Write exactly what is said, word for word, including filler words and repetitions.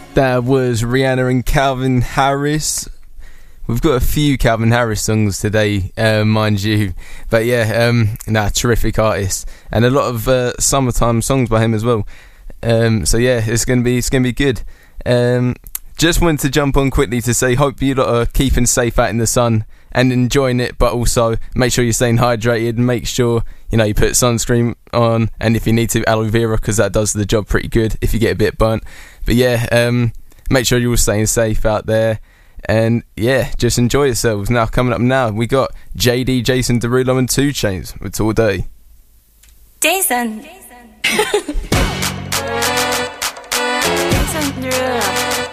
That was Rihanna and Calvin Harris. We've got a few Calvin Harris songs today, uh, mind you. But yeah, um, nah, terrific artist. And a lot of uh, summertime songs by him as well. Um, so yeah, it's going to be it's gonna be good. Um, just wanted to jump on quickly to say, hope you lot are keeping safe out in the sun and enjoying it, but also make sure you're staying hydrated and make sure, you know, you put sunscreen on, and if you need to, aloe vera, because that does the job pretty good if you get a bit burnt. But yeah, um, make sure you're all staying safe out there, and yeah, just enjoy yourselves. Now, coming up now, we got J D, Jason Derulo and two Chainz with All Day. Jason. Jason Derulo.